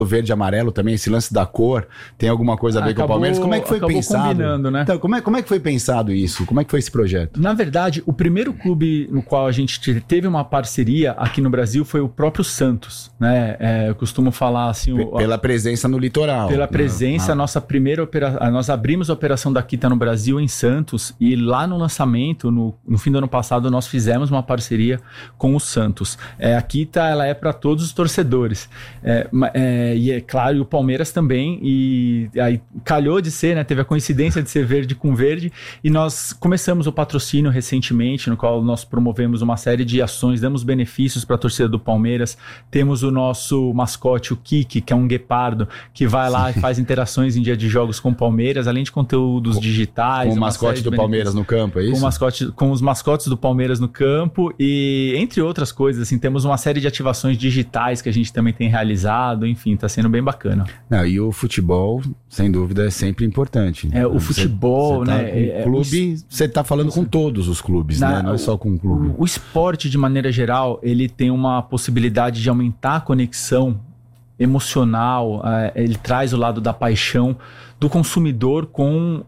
verde e amarelo também, esse lance da cor, tem alguma coisa a ver com o Palmeiras? Como é que foi pensado? Combinando, né? Então, como é que foi pensado isso? Como é que foi esse projeto? Na verdade, o primeiro clube no qual a gente teve uma parceria aqui no Brasil foi o próprio Santos, né? Eu costumo falar assim... Pela presença no litoral. Pela presença, nós abrimos a operação da Kita no Brasil em Santos, e lá no lançamento, no fim do ano passado, nós fizemos uma parceria com o Santos. A Kita, ela é para todos os torcedores. E é claro, e o Palmeiras também, e aí calhou de ser, né? Teve a coincidência de ser verde com verde, e nós começamos o patrocínio recentemente, no qual nós promovemos uma série de ações, damos benefícios para a torcida do Palmeiras. Temos o nosso mascote, o Kiki, que é um guepardo, que vai lá e faz interações em dia de jogos com o Palmeiras, além de conteúdos digitais. Com o mascote do Palmeiras no campo, é isso? Com os mascotes do Palmeiras no campo, e entre outras coisas, assim, temos uma série de ativações digitais que a gente também tem realizado, enfim, tá sendo bem bacana. Não, e o futebol, sem dúvida, é sempre importante. O futebol, né? Você tá falando com todos os clubes, né? Não é só com um clube. O esporte, de maneira geral, ele tem uma possibilidade de aumentar a conexão emocional, ele traz o lado da paixão do consumidor com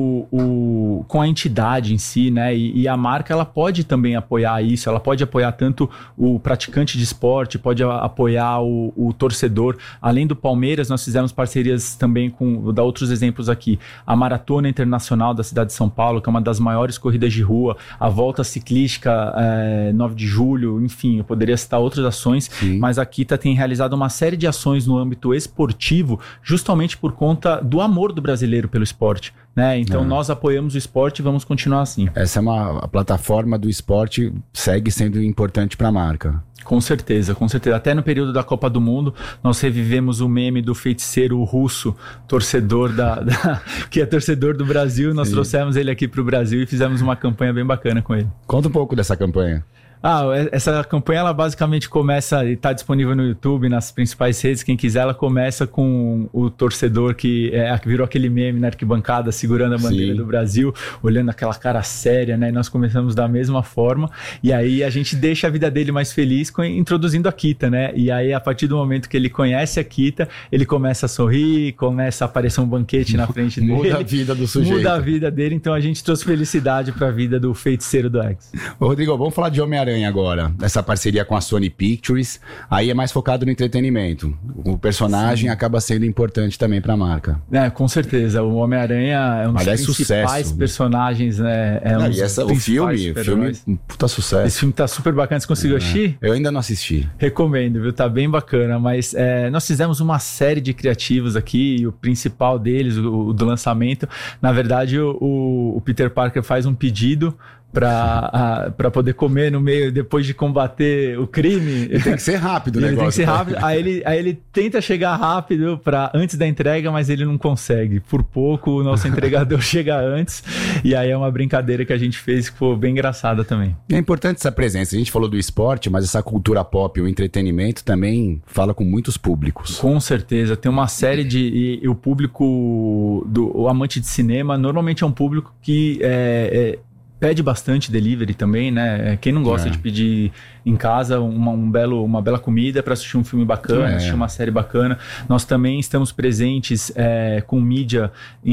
com a entidade em si, né? E a marca, ela pode também apoiar isso, ela pode apoiar tanto o praticante de esporte, pode apoiar o torcedor. Além do Palmeiras, nós fizemos parcerias também vou dar outros exemplos aqui, a Maratona Internacional da cidade de São Paulo, que é uma das maiores corridas de rua, a Volta Ciclística 9 de julho, enfim, eu poderia citar outras ações. Sim. Mas a Kita tem realizado uma série de ações no âmbito esportivo, justamente por conta do amor do brasileiro pelo esporte, né? Então nós apoiamos o esporte e vamos continuar assim. Essa é a plataforma do esporte, segue sendo importante para a marca. Com certeza, com certeza. Até no período da Copa do Mundo, nós revivemos o meme do feiticeiro russo, torcedor que é torcedor do Brasil. Nós trouxemos ele aqui para o Brasil e fizemos uma campanha bem bacana com ele. Conta um pouco dessa campanha. Essa campanha, ela basicamente começa, e está disponível no YouTube, nas principais redes, quem quiser, ela começa com o torcedor que virou aquele meme na arquibancada, segurando a bandeira do Brasil, olhando aquela cara séria, né? E nós começamos da mesma forma, e aí a gente deixa a vida dele mais feliz introduzindo a Kita, né? E aí, a partir do momento que ele conhece a Kita, ele começa a sorrir, começa a aparecer um banquete na frente dele. Muda a vida do sujeito. Muda a vida dele, então a gente trouxe felicidade para a vida do feiticeiro do X. Ô, Rodrigo, vamos falar de Homem-Aranha agora, essa parceria com a Sony Pictures, aí é mais focado no entretenimento. O personagem acaba sendo importante também para a marca. Com certeza, o Homem-Aranha é um dos principais personagens, né? O filme um puta sucesso. Esse filme tá super bacana, você conseguiu assistir? Eu ainda não assisti. Recomendo, viu? Tá bem bacana, mas nós fizemos uma série de criativos aqui, e o principal deles, o do lançamento, na verdade, o Peter Parker faz um pedido para poder comer no meio, depois de combater o crime. Tem que ser rápido o negócio. Tem que ser rápido. Aí ele tenta chegar rápido antes da entrega, mas ele não consegue. Por pouco, o nosso entregador chega antes. E aí é uma brincadeira que a gente fez que foi bem engraçada também. É importante essa presença. A gente falou do esporte, mas essa cultura pop, o entretenimento também fala com muitos públicos. Com certeza. Tem uma série e o público, o amante de cinema, normalmente é um público que pede bastante delivery também, né? Quem não gosta de pedir em casa uma bela comida para assistir um filme bacana, assistir uma série bacana. Nós também estamos presentes com mídia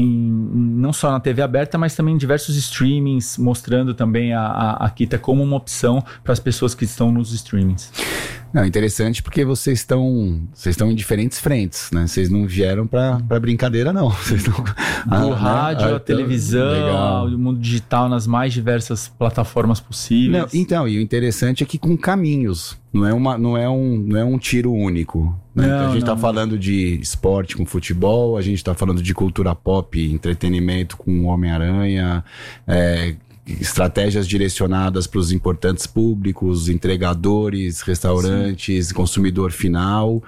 não só na TV aberta, mas também em diversos streamings, mostrando também a Kita como uma opção para as pessoas que estão nos streamings. Não, interessante porque vocês estão em diferentes frentes, né? Vocês não vieram para brincadeira, não. Vocês estão do rádio, a televisão, o mundo digital nas mais diversas plataformas possíveis. Não, então, e o interessante é que com caminhos, não é um tiro único, né? Então, a gente está falando de esporte com futebol, a gente está falando de cultura pop, entretenimento com Homem-Aranha, estratégias direcionadas para os importantes públicos, entregadores, restaurantes, consumidor final.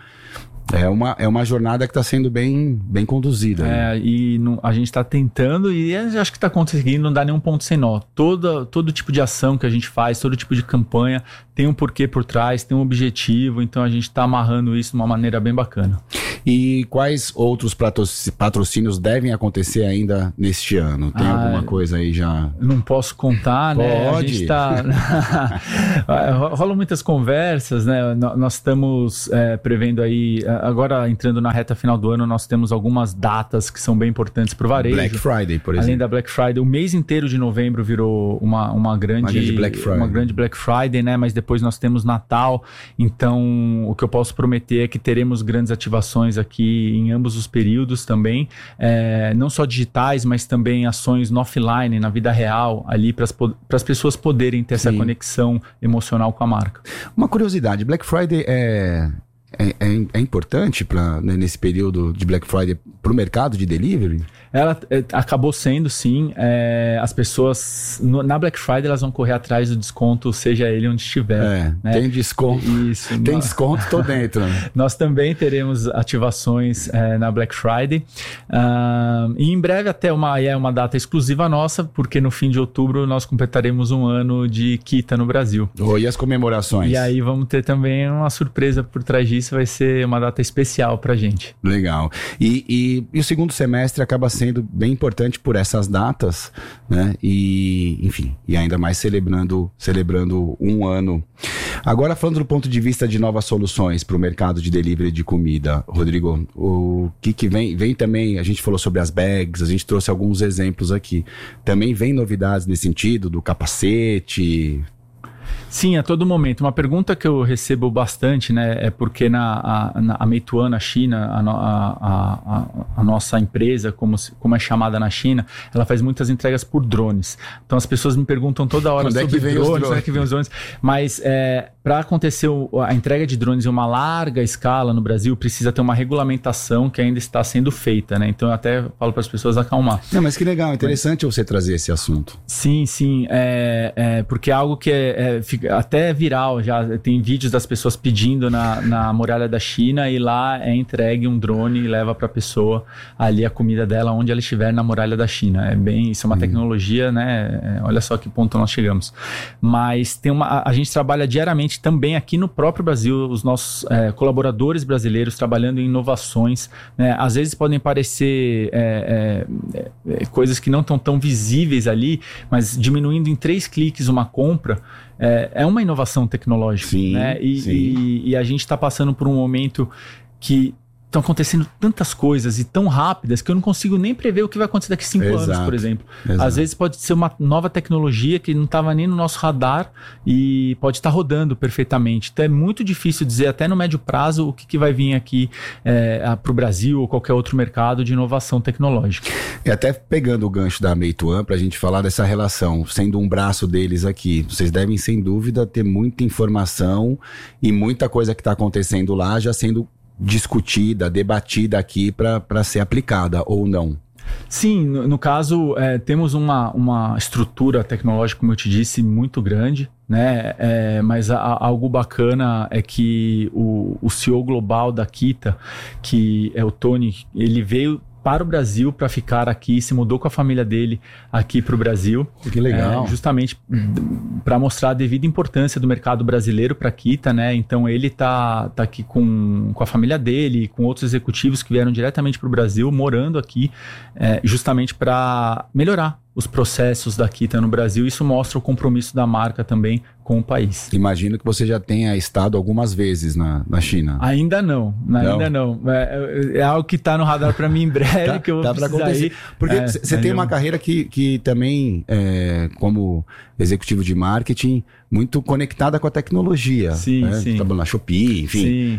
É uma jornada que está sendo bem conduzida. E a gente está tentando e acho que está conseguindo, não dá nenhum ponto sem nó. Todo tipo de ação que a gente faz, todo tipo de campanha tem um porquê por trás, tem um objetivo, então a gente está amarrando isso de uma maneira bem bacana. E quais outros patrocínios devem acontecer ainda neste ano? Tem alguma coisa aí já? Não posso contar, né? Pode. A gente tá... Rolam muitas conversas, né? Nós estamos prevendo aí, agora entrando na reta final do ano, nós temos algumas datas que são bem importantes para o varejo. Black Friday, por exemplo. Além da Black Friday, o mês inteiro de novembro virou uma grande Black Friday, né? Mas depois nós temos Natal. Então, o que eu posso prometer é que teremos grandes ativações aqui em ambos os períodos também. Não só digitais, mas também ações no offline, na vida real, ali para as pessoas poderem ter essa conexão emocional com a marca. Uma curiosidade, Black Friday é importante nesse período de Black Friday para o mercado de delivery? Ela acabou sendo, sim. As pessoas, na Black Friday, elas vão correr atrás do desconto, seja ele onde estiver. Né? Tem desconto. Isso. Tem desconto, tô dentro. Nós também teremos ativações na Black Friday. E em breve até uma data exclusiva nossa, porque no fim de outubro nós completaremos um ano de Kita no Brasil. E as comemorações? E aí vamos ter também uma surpresa por trás disso, vai ser uma data especial pra gente. Legal. E o segundo semestre acaba sendo bem importante por essas datas, né? E, enfim, e ainda mais celebrando um ano. Agora, falando do ponto de vista de novas soluções para o mercado de delivery de comida, Rodrigo, o que vem também, a gente falou sobre as bags, a gente trouxe alguns exemplos aqui. Também vem novidades nesse sentido, do capacete... Sim, a todo momento. Uma pergunta que eu recebo bastante, né, é porque a Meituan na China, a nossa empresa, como é chamada na China, ela faz muitas entregas por drones. Então as pessoas me perguntam toda hora sobre drones, quando é que vem os drones. Mas para acontecer a entrega de drones em uma larga escala no Brasil, precisa ter uma regulamentação que ainda está sendo feita, né? Então eu até falo para as pessoas acalmar. Não, mas que legal, interessante você trazer esse assunto. Sim, porque é algo que fica até viral já, tem vídeos das pessoas pedindo na muralha da China e lá é entregue um drone e leva para a pessoa ali a comida dela onde ela estiver na muralha da China. Isso é uma tecnologia, né? Olha só que ponto nós chegamos. Mas a gente trabalha diariamente também aqui no próprio Brasil, os nossos colaboradores brasileiros trabalhando em inovações, né? Às vezes podem parecer coisas que não estão tão visíveis ali, mas diminuindo em 3 cliques uma compra, é uma inovação tecnológica. Sim, né? E a gente está passando por um momento que estão acontecendo tantas coisas e tão rápidas que eu não consigo nem prever o que vai acontecer daqui 5 anos, por exemplo. Exato. Às vezes pode ser uma nova tecnologia que não estava nem no nosso radar e pode estar rodando perfeitamente. Então é muito difícil dizer até no médio prazo o que vai vir aqui para o Brasil ou qualquer outro mercado de inovação tecnológica. E até pegando o gancho da Meituan para a gente falar dessa relação, sendo um braço deles aqui, vocês devem sem dúvida ter muita informação e muita coisa que está acontecendo lá já sendo discutida, debatida aqui para ser aplicada ou não. Sim, no caso, temos uma estrutura tecnológica, como eu te disse, muito grande, né? Mas algo bacana é que o CEO global da Kita, que é o Tony, ele veio para o Brasil para ficar aqui, se mudou com a família dele aqui para o Brasil. Que legal. Justamente para mostrar a devida importância do mercado brasileiro para a Kita, né? Então ele tá aqui com a família dele, com outros executivos que vieram diretamente para o Brasil, morando aqui, justamente para melhorar os processos da Kita no Brasil. Isso mostra o compromisso da marca também com o país. Imagino que você já tenha estado algumas vezes na China. Ainda não. É algo que está no radar para mim em breve, que eu vou precisar ir. Porque você tem uma carreira que também, como executivo de marketing, muito conectada com a tecnologia. Sim, sim. Trabalhando na Shopee, enfim.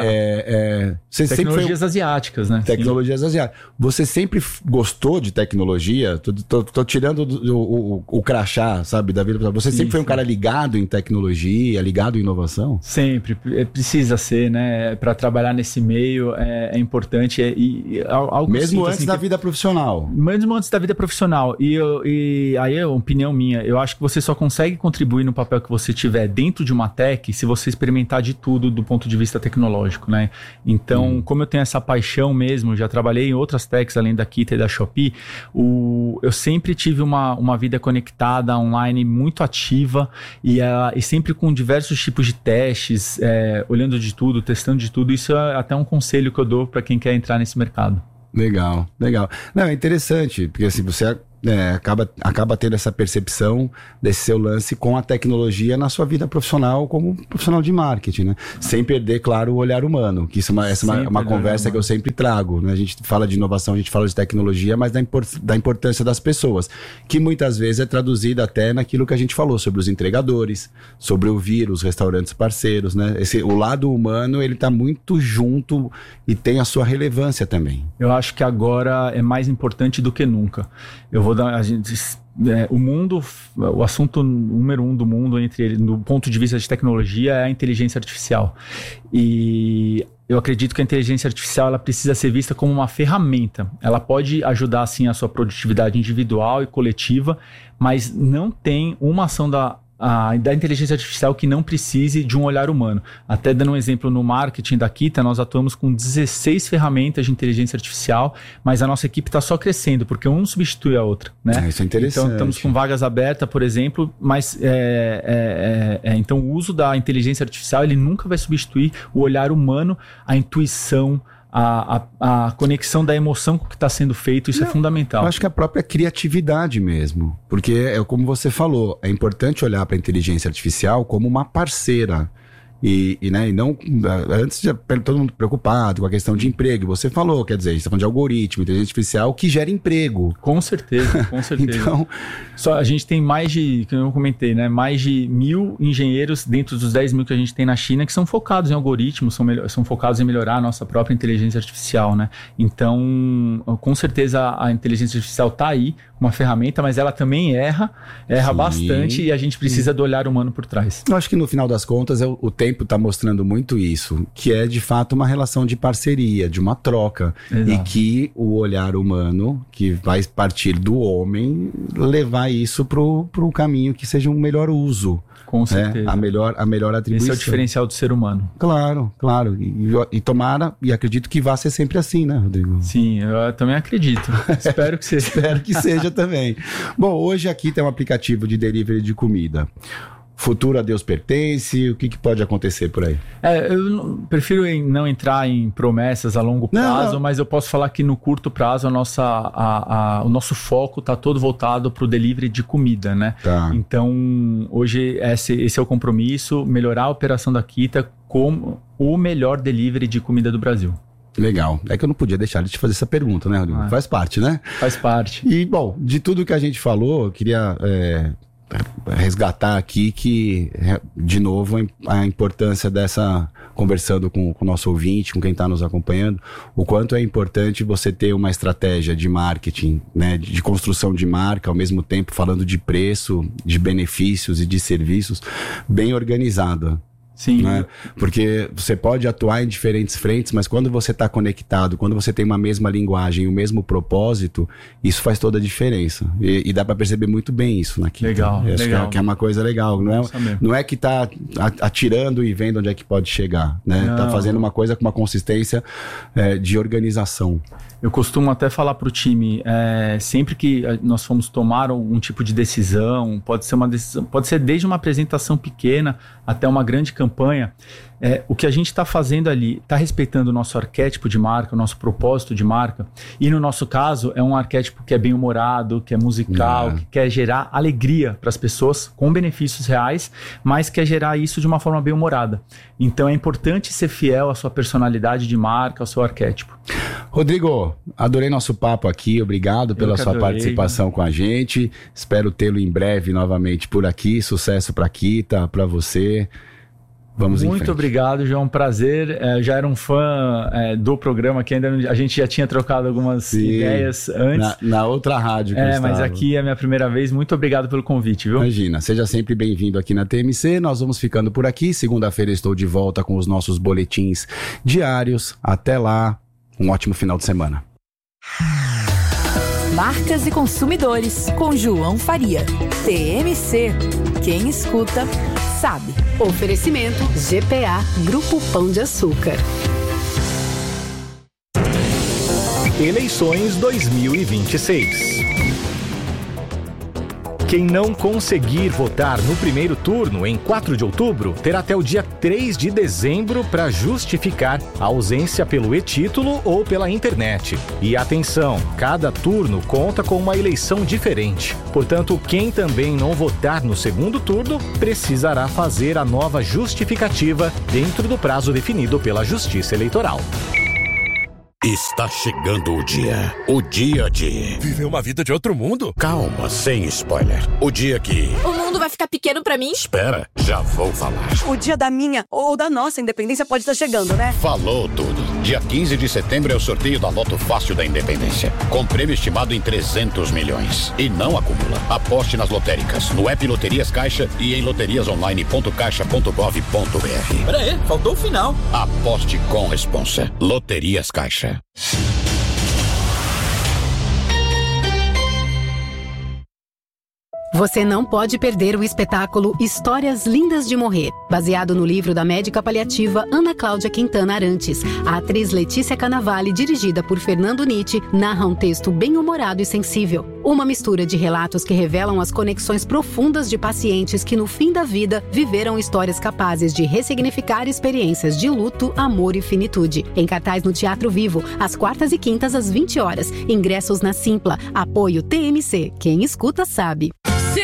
Sim, tecnologias asiáticas, né? Tecnologias asiáticas. Você sempre gostou de tecnologia? Tô tirando o crachá, sabe, da vida. Você sempre foi um cara ligado em tecnologia, ligado em inovação? Sempre. Precisa ser, né? Para trabalhar nesse meio é importante. Algo mesmo antes da vida profissional? Mesmo antes da vida profissional. E aí é uma opinião minha. Eu acho que você só consegue contribuir no papel que você tiver dentro de uma tech se você experimentar de tudo do ponto de vista tecnológico, né? Então, como eu tenho essa paixão mesmo, já trabalhei em outras techs além da Kita e da Shopee, eu sempre tive uma vida conectada, online, muito ativa e sempre com diversos tipos de testes, olhando de tudo, testando de tudo. Isso é até um conselho que eu dou para quem quer entrar nesse mercado. Legal. Não, é interessante, porque assim, você acaba tendo essa percepção desse seu lance com a tecnologia na sua vida profissional como profissional de marketing, né? Sem perder, claro, o olhar humano, que isso é uma conversa que eu sempre trago, né? A gente fala de inovação, a gente fala de tecnologia, mas da importância das pessoas, que muitas vezes é traduzida até naquilo que a gente falou sobre os entregadores, sobre ouvir os restaurantes parceiros, né? O lado humano, ele tá muito junto e tem a sua relevância também. Eu acho que agora é mais importante do que nunca. O assunto número 1 do mundo, do ponto de vista de tecnologia, é a inteligência artificial. E eu acredito que a inteligência artificial ela precisa ser vista como uma ferramenta. Ela pode ajudar, sim, a sua produtividade individual e coletiva, mas não tem uma ação da inteligência artificial que não precise de um olhar humano. Até dando um exemplo, no marketing da Kita, nós atuamos com 16 ferramentas de inteligência artificial, mas a nossa equipe está só crescendo, porque um substitui a outra, né? Isso é interessante. Então, estamos com vagas abertas, por exemplo, mas então o uso da inteligência artificial ele nunca vai substituir o olhar humano, a intuição, a conexão da emoção com o que está sendo feito. Isso é fundamental. Eu acho que a própria criatividade mesmo, porque é como você falou, é importante olhar para a inteligência artificial como uma parceira. E não, antes de todo mundo preocupado com a questão de emprego, você falou, quer dizer, a gente está falando de algoritmo, inteligência artificial que gera emprego. Com certeza. Então, a gente tem como eu comentei, né, mais de 1.000 engenheiros dentro dos 10.000 que a gente tem na China que são focados em algoritmos, são focados em melhorar a nossa própria inteligência artificial, né? Então, com certeza a inteligência artificial está aí, uma ferramenta, mas ela também erra bastante e a gente precisa do olhar humano por trás. Eu acho que no final das contas o tempo está mostrando muito isso, que é de fato uma relação de parceria, de uma troca. Exato. E que o olhar humano, que vai partir do homem, levar isso pro caminho que seja um melhor uso. Com certeza. A melhor atribuição. Esse é o diferencial do ser humano. Claro. E tomara, e acredito que vá ser sempre assim, né, Rodrigo? Sim, eu também acredito. Espero que seja. Espero que seja também. Bom, hoje aqui tem um aplicativo de delivery de comida. Futuro a Deus pertence, o que pode acontecer por aí? Eu prefiro não entrar em promessas a longo prazo, mas eu posso falar que no curto prazo o nosso foco está todo voltado para o delivery de comida, né? Tá. Então, hoje esse é o compromisso, melhorar a operação da Kita como o melhor delivery de comida do Brasil. Legal. É que eu não podia deixar de te fazer essa pergunta, né, Rodrigo? Faz parte, né? Faz parte. E, bom, de tudo que a gente falou, eu queria resgatar aqui que, de novo, a importância dessa, conversando com o nosso ouvinte, com quem está nos acompanhando, o quanto é importante você ter uma estratégia de marketing, né, de construção de marca, ao mesmo tempo falando de preço, de benefícios e de serviços, bem organizada. Sim. Né? Porque você pode atuar em diferentes frentes, mas quando você está conectado, quando você tem uma mesma linguagem, o mesmo propósito, isso faz toda a diferença. E dá para perceber muito bem isso na Kita. Legal. Que é uma coisa legal. Não é que está atirando e vendo onde é que pode chegar. Né? Está fazendo uma coisa com uma consistência de organização. Eu costumo até falar para o time, sempre que nós formos tomar um tipo de decisão, pode ser desde uma apresentação pequena até uma grande campanha, o que a gente está fazendo ali, está respeitando o nosso arquétipo de marca, o nosso propósito de marca, e no nosso caso é um arquétipo que é bem humorado, que é musical, que quer gerar alegria para as pessoas com benefícios reais, mas quer gerar isso de uma forma bem humorada. Então é importante ser fiel à sua personalidade de marca, ao seu arquétipo. Rodrigo, adorei nosso papo aqui, obrigado pela sua participação com a gente, espero tê-lo em breve novamente por aqui, sucesso para a Kita, para você. Vamos em frente. Muito obrigado, João, prazer. Já era um fã do programa, que ainda a gente já tinha trocado algumas ideias antes. Na outra rádio que eu estava. Mas aqui é a minha primeira vez. Muito obrigado pelo convite, viu? Imagina, seja sempre bem-vindo aqui na TMC. Nós vamos ficando por aqui. Segunda-feira estou de volta com os nossos boletins diários. Até lá, um ótimo final de semana. Marcas e Consumidores, com João Faria. TMC. Quem escuta, sabe. Oferecimento GPA, Grupo Pão de Açúcar. Eleições 2026. Quem não conseguir votar no primeiro turno, em 4 de outubro, terá até o dia 3 de dezembro para justificar a ausência pelo e-título ou pela internet. E atenção, cada turno conta com uma eleição diferente. Portanto, quem também não votar no segundo turno, precisará fazer a nova justificativa dentro do prazo definido pela Justiça Eleitoral. Está chegando o dia de... Viver uma vida de outro mundo? Calma, sem spoiler. O dia que... O mundo vai ficar pequeno pra mim? Espera, já vou falar. O dia da minha ou da nossa independência pode estar chegando, né? Falou tudo. Dia 15 de setembro é o sorteio da Loto Fácil da Independência, com prêmio estimado em 300 milhões. E não acumula. Aposte nas lotéricas, no app Loterias Caixa e em loteriasonline.caixa.gov.br. Pera aí, faltou o final. Aposte com responsa. Loterias Caixa. Você não pode perder o espetáculo Histórias Lindas de Morrer, baseado no livro da médica paliativa Ana Cláudia Quintana Arantes. A atriz Letícia Cannavale, dirigida por Fernando Nitti, narra um texto bem-humorado e sensível. Uma mistura de relatos que revelam as conexões profundas de pacientes que, no fim da vida, viveram histórias capazes de ressignificar experiências de luto, amor e finitude. Em cartaz no Teatro Vivo, às quartas e quintas às 20 horas. Ingressos na Simpla. Apoio TMC. Quem escuta sabe.